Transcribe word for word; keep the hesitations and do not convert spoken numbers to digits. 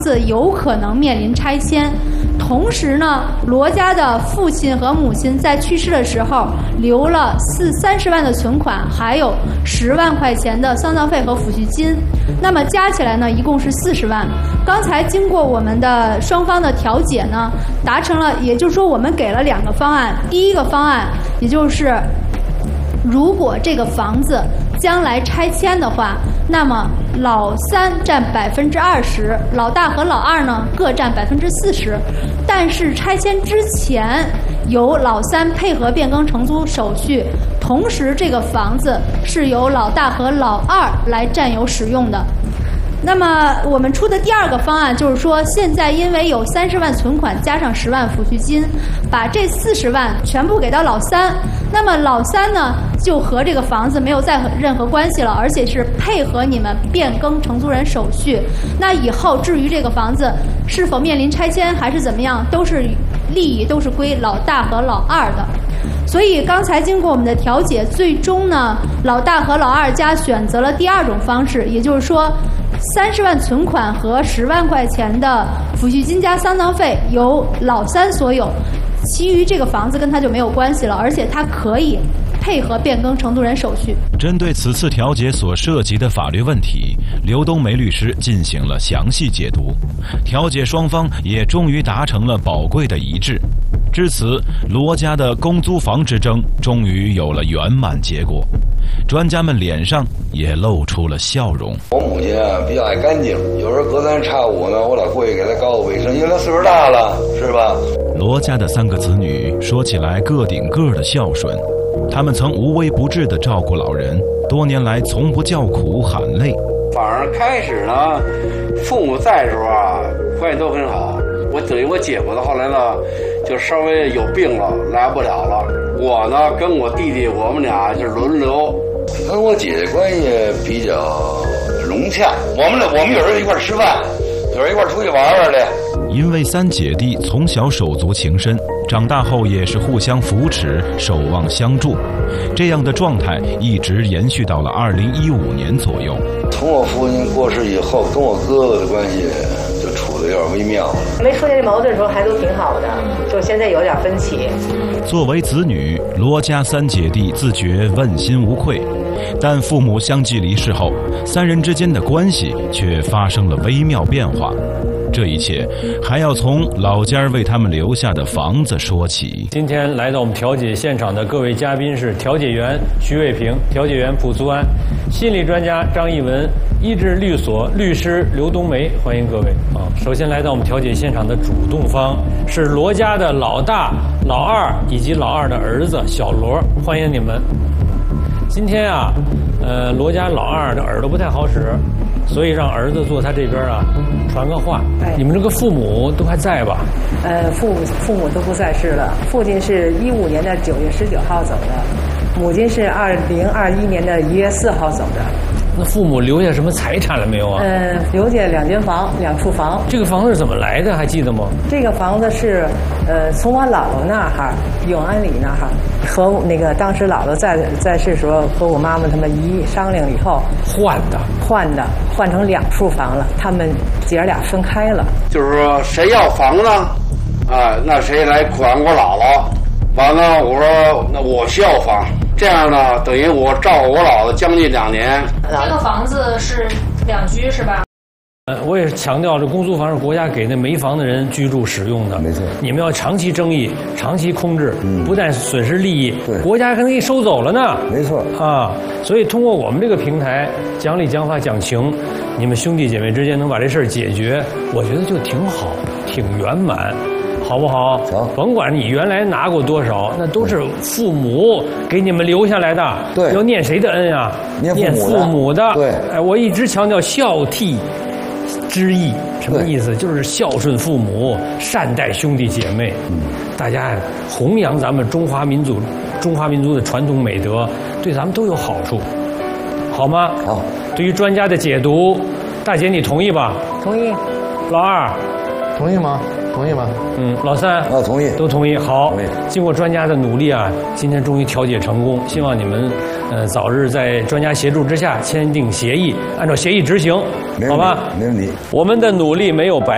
子有可能面临拆迁。同时呢，罗家的父亲和母亲在去世的时候留了四三十万的存款，还有十万块钱的丧葬费和抚恤金，那么加起来呢，一共是四十万。刚才经过我们的双方的调解呢，达成了，也就是说我们给了两个方案。第一个方案，也就是如果这个房子将来拆迁的话，那么老三占百分之二十，老大和老二呢各占百分之四十。但是拆迁之前由老三配合变更承租手续，同时这个房子是由老大和老二来占有使用的。那么我们出的第二个方案就是说，现在因为有三十万存款加上十万抚恤金，把这四十万全部给到老三，那么老三呢就和这个房子没有再任何关系了，而且是配合你们变更承租人手续。那以后至于这个房子是否面临拆迁还是怎么样，都是利益都是归老大和老二的。所以刚才经过我们的调解，最终呢，老大和老二家选择了第二种方式，也就是说，三十万存款和十万块钱的抚恤金加丧葬费由老三所有，其余这个房子跟他就没有关系了，而且他可以配合变更承租人手续。 针对此次调解所涉及的法律问题，刘冬梅律师进行了详细解读，调解双方也终于达成了宝贵的一致。至此，罗家的公租房之争终于有了圆满结果，专家们脸上也露出了笑容。 我母亲啊比较爱干净，有时候隔三差五呢，我老过去给她搞个卫生，因为她岁数大了，是吧？ 罗家的三个子女说起来个顶个的孝顺，他们曾无微不至地照顾老人，多年来从不叫苦喊累。 反而开始呢，父母在的时候啊，关系都很好。我等于我姐夫的后来呢，就稍微有病了，来不了了。我呢，跟我弟弟，我们俩就轮流。 跟我姐姐关系比较融洽，我们我们有时候一块吃饭，有时候一块出去玩玩的。 因为三姐弟从小手足情深，长大后也是互相扶持、守望相助，这样的状态一直延续到了二零一五年左右。 从我父亲过世以后，跟我哥哥的关系就处得有点微妙了。 没出现矛盾的时候还都挺好的，就现在有点分歧。 作为子女，罗家三姐弟自觉问心无愧，但父母相继离世后，三人之间的关系却发生了微妙变化。这一切还要从老家为他们留下的房子说起。 今天来到我们调解现场的各位嘉宾是调解员徐卫平、调解员蒲苏安、心理专家张艺文、医治律所律师刘冬梅，欢迎各位啊！首先来到我们调解现场的主动方是罗家的老大、老二以及老二的儿子小罗，欢迎你们。今天啊，呃，罗家老二的耳朵不太好使，所以让儿子坐他这边啊，传个话。 哎、 你们这个父母都还在吧？ 呃，父母父母都不在世了。父亲是一五年的九月十九号走的，母亲是二零二一年的一月四号走的。 那父母留下什么财产了没有啊？ 呃，留下两间房，两处房。 这个房子是怎么来的？还记得吗？ 这个房子是，呃，从我姥姥那儿，永安里那儿，和那个当时姥姥在在世时候，和我妈妈他们一商量以后换的， 换的，换成两处房了。他们姐儿俩分开了。 就是说，谁要房呢？啊，那谁来管我姥姥？完了，我说那我需要房。这样呢，等于我照顾我姥姥将近两年。 这个房子是两居是吧？ 呃，我也是强调，这公租房是国家给那没房的人居住使用的。 没错， 你们要长期争议、长期控制， 嗯、 不但损失利益， 对， 国家可能给你收走了呢。 没错啊，所以通过我们这个平台讲理、讲法、讲情，你们兄弟姐妹之间能把这事儿解决，我觉得就挺好，挺圆满。好不好？ 行， 甭管你原来拿过多少，那都是父母给你们留下来的。 对， 要念谁的恩啊？ 念父母的。 对， 哎，我一直强调孝悌之义，什么意思？就是孝顺父母，善待兄弟姐妹。嗯，大家弘扬咱们中华民族、中华民族的传统美德，对咱们都有好处，好吗？ 好。 对于专家的解读，大姐你同意吧？ 同意。 老二， 同意吗？同意吗？ 嗯，老三啊，同意， 都同意。好， 同意。 经过专家的努力啊，今天终于调解成功。希望你们，呃，早日在专家协助之下签订协议，按照协议执行，好吧？ 没问题。 我们的努力没有白。